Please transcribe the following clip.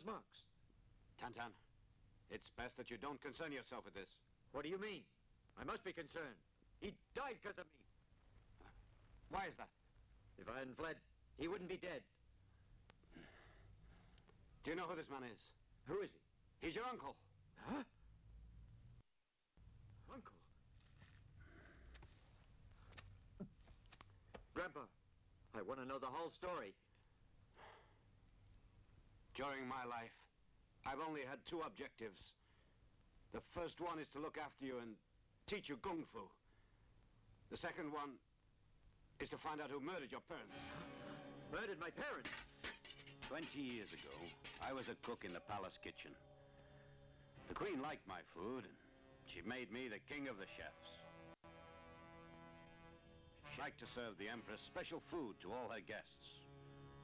those marks? Tantan, it's best that you don't concern yourself with this. What do you mean? I must be concerned. He died because of me. Why is that? If I hadn't fled, he wouldn't be dead. Do you know who this man is? Who is he? He's your uncle. Huh? Uncle? Grandpa, I want to know the whole story. During my life, I've only had two objectives. The first one is to look after you and teach you Kung Fu. The second one is to find out who murdered your parents. Murdered my parents? 20 years ago, I was a cook in the palace kitchen. The Queen liked my food, and she made me the king of the chefs. She liked to serve the Empress special food to all her guests.